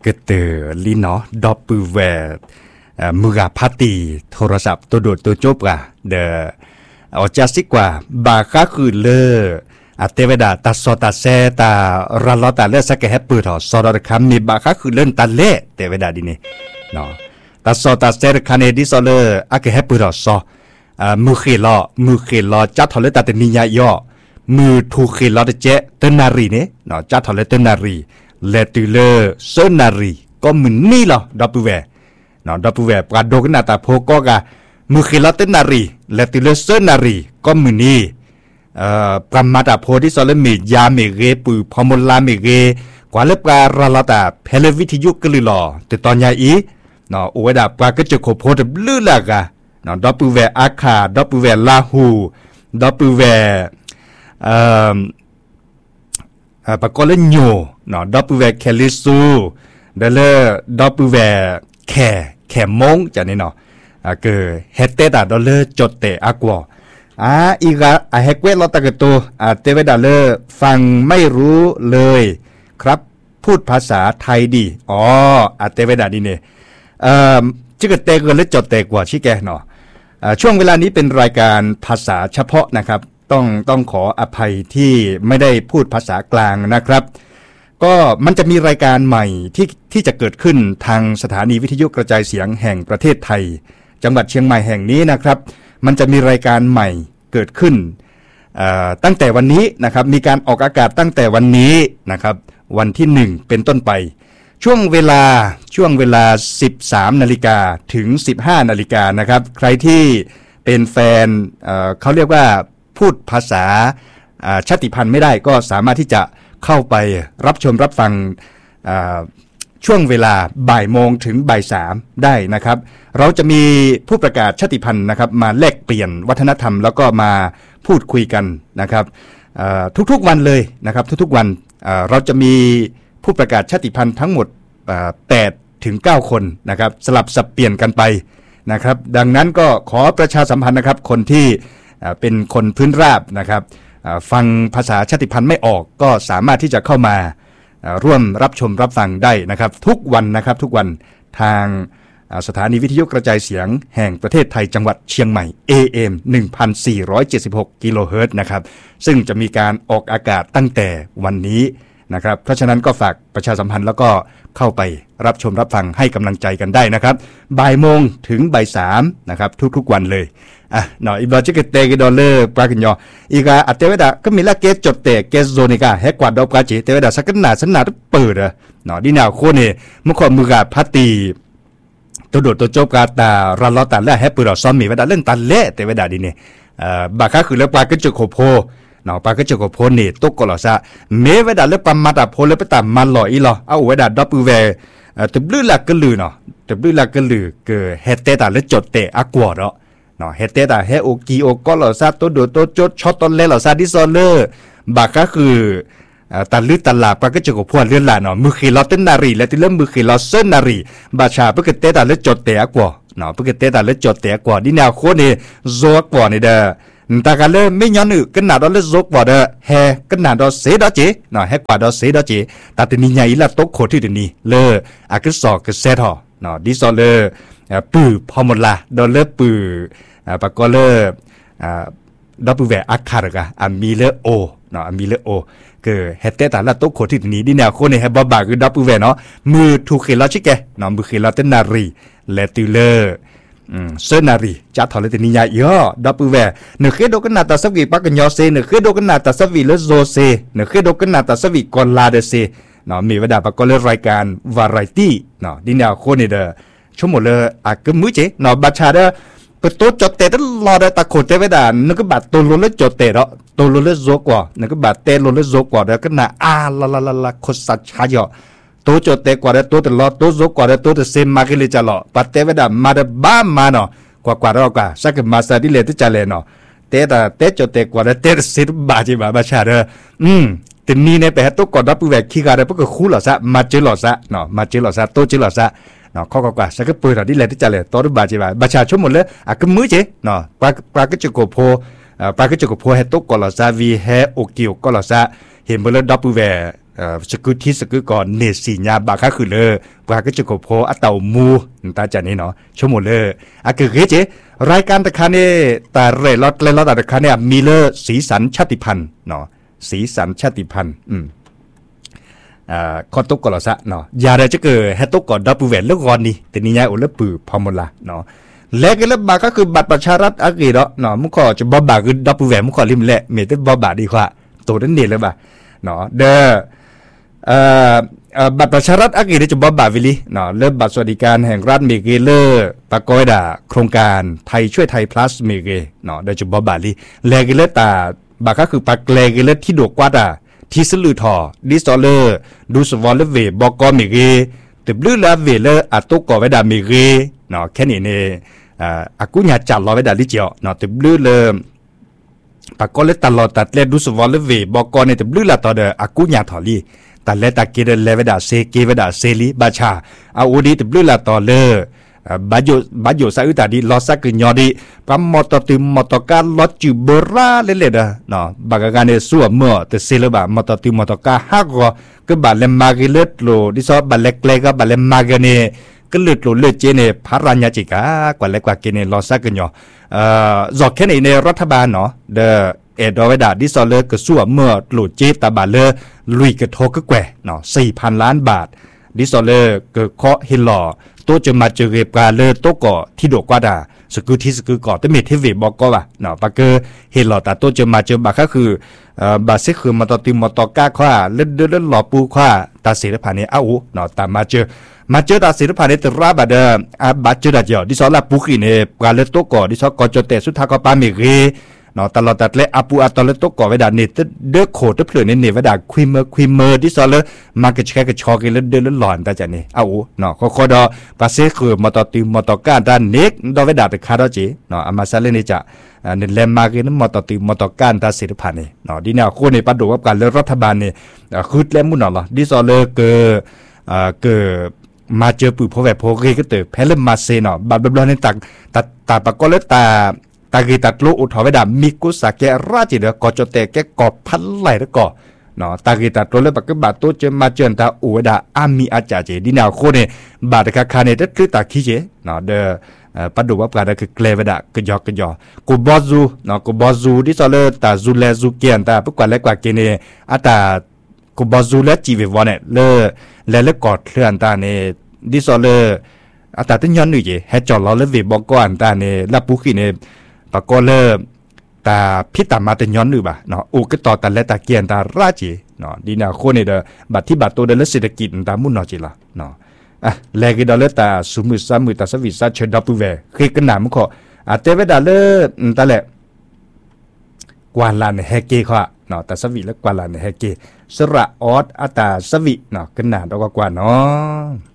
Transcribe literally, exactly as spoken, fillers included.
ก็เตอลีเนาะดอปปือแวมือกาพาตีโทรศัพท์ตัวโดดตัวจบกะเดอเอาจัสิกว่าบาค่าคือเลออาเตเวดาตาสอตาเซตารัลลอตาเลสักแกแฮปปือถอสอดคำมีบาค่าคือเล่นตาเล่เตเวดาดินี่เนาะตาสอตาเซรคันเอดิซอเลออาแกแฮปปือถอซอมือเขลอมือเขลอจัดถอเลตาเตนิยายอมือทูเขลอเจเตนารีเนี่ยเนาะจัดถอเลเตนารีเลตุเลเซนารีก็มือนี่หรอดอปเวเนาะดอปเวปราโดกนาตาโพก็กะมือเขลอเตนารีเลตุเลเซนารีก็มือนี่เอ่อปรามาตาโพที่ซอเลเมยาเมเกปือพอมลาเมเกกว่าเลปราราลาตาเพลวิทยุกลือหล่อแต่ตอนยาอีเนาะโอเวดาปราก็จะโคโพดลือละกะเนาะดอปเวอาคาดอปเวลาหูดอปเวเอ่อเอ่อปะกอเลโญเนาะดอปเวแคลิซูเดเลดอปเวแคแคมงจังนี่เนาะอ่าเกอเฮเตตาดอเลจดเตอากวอ่าอีกอ่ะเฮกเวลอตะกะโตอ่าเตเวดาเลฟังไม่รู้เลยครับพูดภาษาไทยดีอ๋ออ่ะเตเวดานี่เนี่ยเอ่อจิกะเตกะเลจดเตกว่าชิแกเนาะอ่าช่วงเวลานี้เป็นรายการภาษาเฉพาะนะครับต้องต้องขออภัยที่ไม่ได้พูดภาษากลางนะครับก็มันจะมีรายการใหม่ที่ที่จะเกิดขึ้นทางสถานีวิทยุกระจายเสียงแห่งประเทศไทยจังหวัดเชียงใหม่แห่งนี้นะครับมันจะมีรายการใหม่เกิดขึ้นตั้งแต่วันนี้นะครับมีการออกอากาศตั้งแต่วันนี้นะครับวันที่หนึ่งเป็นต้นไปช่วงเวลาช่วงเวลา สิบสามนาฬิกาถึง สิบห้านาฬิกานะครับใครที่เป็นแฟน เอ่อ เขาเรียกว่าพูดภาษาชาติพันธุ์ไม่ได้ก็สามารถที่จะเข้าไปรับชมรับฟังช่วงเวลาบ่ายโมงถึงบ่ายสามได้นะครับเราจะมีผู้ประกาศชาติพันธุ์นะครับมาแลกเปลี่ยนวัฒนธรรมแล้วก็มาพูดคุยกันนะครับทุกๆวันเลยนะครับทุกๆวันเราจะมีผู้ประกาศชาติพันธุ์ทั้งหมดแปดถึงเก้าคนนะครับสลับสับเปลี่ยนกันไปนะครับดังนั้นก็ขอประชาสัมพันธ์นะครับคนที่เป็นคนพื้นราบนะครับฟังภาษาชาติพันธุ์ไม่ออกก็สามารถที่จะเข้ามาร่วมรับชมรับฟังได้นะครับทุกวันนะครับทุกวันทางสถานีวิทยุกระจายเสียงแห่งประเทศไทยจังหวัดเชียงใหม่ เอ เอ็ม หนึ่งพันสี่ร้อยเจ็ดสิบหก กิโลเฮิรตซ์นะครับซึ่งจะมีการออกอากาศตั้งแต่วันนี้นะครับเพราะฉะนั้นก็ฝากประชาสัมพันธ์แล้วก็เข้าไปรับชมรับฟังให้กำลังใจกันได้นะครับบ่ายโมงถึงบ่ายสามนะครับทุกๆวันเลยอ่ะเนาะอีบลาจิกเตกดอลเลอร์ปรากิญญออีกาอัตเตเวดาก็มีละเกจดเตเกโซนิกาเฮกวาดอปกาจิเตเวดาสักนาสนาเปิดอ่ะเนาะดินาโคเนมุขมือกาพัตตีตัวโดดตัวจบกาตารัลลอตาและแฮปปือซอมมีเวดาเล่นตันเละเตเวดาดิเนี่ยเอ่อบาคาคือแล้วปลากระจุกโคโพเนาะปลากระจุกโคโพนี่ตกกอลอซะเมเวดาแล้วปามาตาโพแล้วไปตามมาลออีลอเอาเวดาดอปือเวเอ่อตบลือละกะลือเนาะตบลือละกะลือเกอเฮเตตาแล้วจดเตอะกวอเนาะเนาะเฮเตตาเฮโอกีโอก็ลอซาตัวโดดตัวจดช็อตตอนเลลอซาดิซอเลอร์บาคาคือตาลือตาลาปรากฏกับพวกเรื่องละเนาะมือขีลอเตนารีและที่เริ่มมือขีลอเซนารีบาชาปรากฏเตตาเลือจดเตะกว่าเนาะปรากฏเตตาเลือจดเตะกว่าดิแนวโคนี่โซกว่านี่เด้อตาการเล่ไม่ย้อนอึกันหนาดอเลือโซกว่าเด้อแฮกันหนาดอเสดอเจเนาะแฮกว่าดอเสดอเจตาตินิยาอีละตกโคที่เดนี่เลออากึศอกึเซทอเนาะดิซอเลอปื้อพอหมดละดอเลปื้อปรากฏเลอดอปื้อแวอักคาระกะอามีเลโอเนาะอามีเลโอเกอเฮเตตาละตกโคที่นี้ดิแนวโคนี่เฮบบาคือดับปือแวเนาะมือถูกเขลอชิแกเนาะมือเขลอเตนารีเลติเลอร์อืมเซนารีจัดถอเลตินิยายอดับปือแวเนเคโดกันนาตาสวีปักญอเซเนเคโดกันนาตาสวีเลโซเซเนเคโดกันนาตาสวีกอลาเดเซเนาะมีเวลาปกเลรายการวาไรตี้เนาะดิแนวโคนี่เด้อชั่วโมงเลยอ่ะกึมื้อเจเนาะบัชชาเด้อปตัวจดเตะตลอดตะโขดเตเวดานึกบัดตัวล้นแล้วจดเตะเนาะตัวล้นแล้วโซกว่านึกบัดเตะล้นแล้วโซกว่าแล้วก็น่ะอาละละละละโคสัจชายอตัวจดเตะกว่าแล้วตัวตลอดตัวโซกว่าแล้วตัวเซมมากิเลจะหล่อปัดเตเวดามาเดบ้ามาเนาะกว่ากว่าเรากว่าสักมาซาดิเลติจะเลเนาะเตะแต่เตะจดเตะกว่าแล้วเตะสิบบาจิบาบาชาเด้ออืมแต่นี่เนี่ยไปหาตัวกอดรับปือแวกขี้กาได้พวกคู่หล่อซะมาเจอหล่อซะเนาะมาเจอหล่อซะตัวเจอหล่อซะเนาะข้อกว่าสักปืนที่เลที่จะเลยตัวรูปบาจิบาบาชาชั่วโมงเลยอ่ะก็มื้อเจเนาะปลาปลากระจุกโพปลากระจุกโพให้ตกกอลซาวีแฮโอกิโอก็ลซาเห็นเบลดับปือแวเอ่อสกุลที่สกุลก่อนเนสีญาบาก็คือเลยบาก็จะกบโพอัตเต่ามูตาจานี่เนาะชั่วโมงเลยอ่ะคือเจรายการตะคาเนี่ยแต่เรลอดเรลอดตะคาเนี่ยมีเลอสีสันชาติพันธุ์เนาะสีสันชาติพันธุ์อืมอ่าคอตุกกอลซะเนาะยาได้จะเกิดให้ตุกกอดับเวลแล้วก่อนนี่แต่นี่ยาอุลปือพอมละเนาะแล้วก็แล้วบาก็คือบัตรประชารัฐอักฤษเนาะมุขอจะบ่บาคือดับเวลมุขอริมแหละเมตบ่บาดีกว่าตัวนั้นเนี่ยเลยบ่าเนาะเด้อเอ่อเอ่อบัตรประชารัฐอักฤษจะบ่บาวิลิเนาะเริ่มบัตรสวัสดิการแห่งรัฐเมเกเลอร์ปะก้อยดาโครงการไทยช่วยไทย plus เมเกเนาะเด้อจะบ่บาลิแล้วก็แล้วตาบาก็คือปักแลก็แล้วที่ดอกกว่าดาที่สลือทอดิสอเลอร์ดูสวอลเลเวบอกอเมเกตึบลือลาเวเลอร์อัตุกอไว้ดาเมเกเนาะแค่นี้เนี่ยอ่าอากูญาจัดรอไว้ดาลิเจียวเนาะตึบลือเลยปากก็เลยตลอดตัดเล่ดูสวอลเลเวบอกอเนี่ยตึบลือละต่อเดออากูญาถอลีตัดเล่ตาเกเดเลเวดาเซเกเวดาเซลีบาชาอาอูดีตึบลือละต่อเลยบาโยบาโยซาอุตาดีลอสักยอดีปั๊มมอตติมอตการลอจิบราเลเลดเนาะบางการเนี่ยสัวเมื่อแต่เซลบามอตติมอตกาฮักก็ก็บาเลมาเกเลตโลดิซอบาเล็กเล็กบาเลมาเกเนก็เลือดโลเลือดเจเนพารัญญาจิกากว่าเล็กกว่าเกเนลอสักยอเอ่อจอกแค่ในรัฐบาลเนาะเดอเอ็ดเอาไว้ดาดิซอเลก็สัวเมื่อโลเจตาบาเลลุยกระโทกแกวเนาะ สี่พัน ล้านบาทดิซอเลก็เคาะฮิลอตัวจะมาเจอเก็บการเลือดตัวก่อที่ดอกกว่าดาสกุลที่สกุลก่อแต่เมทเทวีบอกก็ว่าเนาะปากเกอเห็นหล่อแต่ตัวจะมาเจอบาก็คือเอ่อบาเซคือมาต่อติมมาต่อก้าขว้าเลือดเลือดหล่อปูขว้าตาเสรพานี่อ้าวเนาะแต่มาเจอมาเจอตาเสรพานี่ตราบาเดออาบาเจอดาเจียวดิซอลาปูกิเนี่ยการเลือดตัวก่อดิซอก่อจนแต่สุดท้ายก็ปาเมเกเนาะตลอดตัดเลยอาปูอาตอนเลือดตัวก่อไว้ดาเนี่ยเดือดโคตรเปลือยเนี่ยเนี่ยไว้ดาควิมเมอร์ควิมเมอร์ดิซอลเลยมากระแชกกระชอกกันเลือดเลือดหล่อนตาจันนี่อ้าวเนาะข้อข้อดอปาเซคือมาต่อติมมาต่อก้าด้านเน็กดอไว้ดาแต่คาร์ดจีเนาะอามาซาเลนี่จะในแลนด์มาร์กนั้นมาต่อติมาต่อการตาศิลปะนี่เนาะดีเนี่ยคนในปัจจุบันการเลือกรัฐบาลนี่คือเล่มมุนเนาะดิซอเลเกอเกอมาเจอปุ๋ยพอแบบพอเกก็เตอแพลมมาเซเนาะบัดบัดนี่ตักตัดตาปากก็เลยตาตากีตัดโลอุทธไว้ดามิกุสาแกราจิเดกอจเตแกกอบพันไหลแล้วก็เนาะตากีตัดโลเลยปากก็บาดตัวเจมาเจนตาอูดาอามีอาจารย์เจดีเนี่ยคนเนี่ยบาดคาคาเนี่ยจะคือตาขี้เจเนาะเดอปัจจุบันการคือเกลเวดากยอกยอกูบอซูเนาะกูบอซูที่ซอเลตาซูเลซูเกียนตาพวกกว่าเล็กกว่าเกเนอัตากูบอซูและจีเววอนเนี่ยเลเลเลกอดเคลื่อนตาเนี่ยที่ซอเลอัตาตั้งย้อนหนึ่งเจให้จอดเราเลเวบอกก่อนตาเนี่ยรับปุ๊กเนี่ยปากก็เลตาพิตามาตั้งย้อนหนึ่งบ่ะเนาะอูก็ต่อตาและตาเกียนตาราจีเนาะดีน่าโคเนี่ยเดบัตที่บัตตัวเดลเศรษฐกิจตามุ่นเนาะจีละเนาะอ่ะแลกิดอลเลตาสุมุสามุตาสวิสาเชดับเวคือกันหนามขออาเตเวดาเลตาแหละกวาลานเฮเกขะเนาะตาสวิและกวาลานเฮเกสระออดอัตาสวิเนาะกันหนาดอกกว่าเนาะ